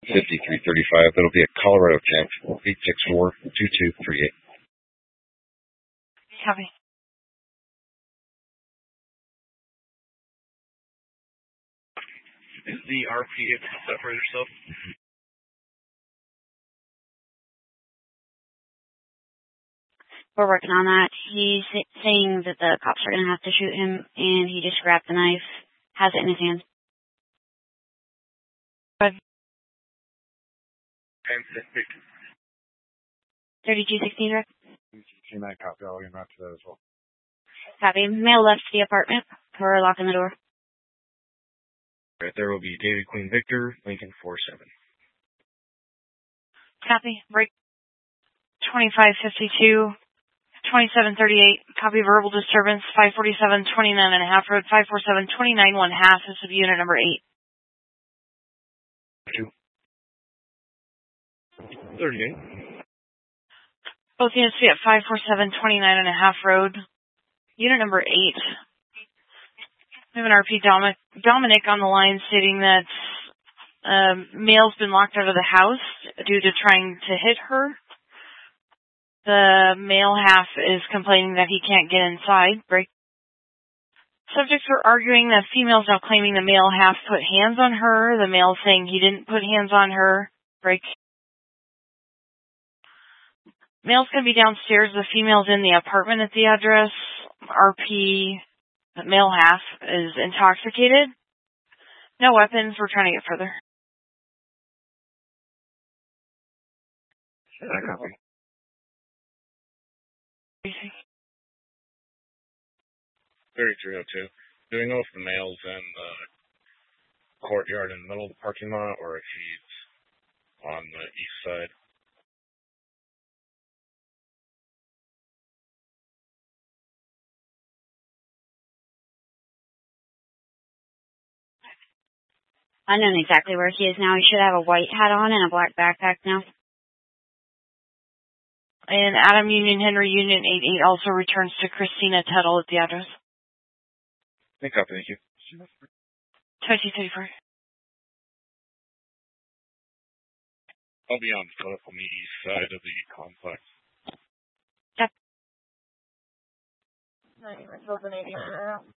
5335. That'll be at Colorado Camp, 864-2238. Copy. Is the RP able to separate herself? We're working on that. He's saying that the cops are going to have to shoot him, and he just grabbed the knife, has it in his hand. And 3216, Rick? Seen that copy. I'll get back to that as well. Copy. Male left the apartment. We're locking the door. Right there will be David Queen Victor, Lincoln 47. Copy. Break 2552, 2738. Copy verbal disturbance, 547, 29 and a half road, 547, 29, 1 half. This would be unit number 8. 38. Both units be at 547, 29 and a half road. Unit number 8. We have an RP Dominic on the line stating that male's been locked out of the house due to trying to hit her. The male half is complaining that he can't get inside. Break. Subjects were arguing that female's now claiming the male half put hands on her. The male saying he didn't put hands on her. Break. Male's going to be downstairs. The female's in the apartment at the address. RP, the male half, is intoxicated. No weapons. We're trying to get further. I copy. 3302. Do we know if the male's in the courtyard in the middle of the parking lot or if he's on the east side? I know exactly where he is now. He should have a white hat on and a black backpack now. And Adam Union Henry Union 88 also returns to Christina Tuttle at the address. Thank you. 2034. I'll be on foot on the east side of the complex. Yep.